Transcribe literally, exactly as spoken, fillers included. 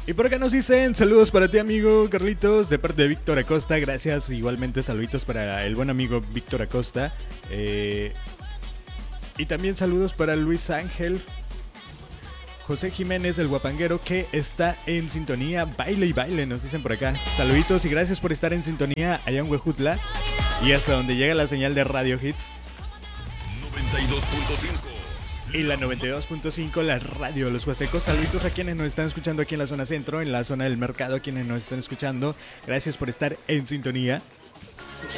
Y por acá nos dicen saludos para ti, amigo Carlitos, de parte de Víctor Acosta. Gracias, igualmente saluditos para el buen amigo Víctor Acosta. Eh, y también saludos para Luis Ángel, José Jiménez, el guapanguero, que está en sintonía. Baile y baile, nos dicen por acá. Saluditos y gracias por estar en sintonía allá en Huejutla y hasta donde llega la señal de Radio Hits noventa y dos punto cinco. y la noventa y dos punto cinco, la radio de los huastecos. Saluditos a quienes nos están escuchando aquí en la zona centro, en la zona del mercado, a quienes nos están escuchando. Gracias por estar en sintonía.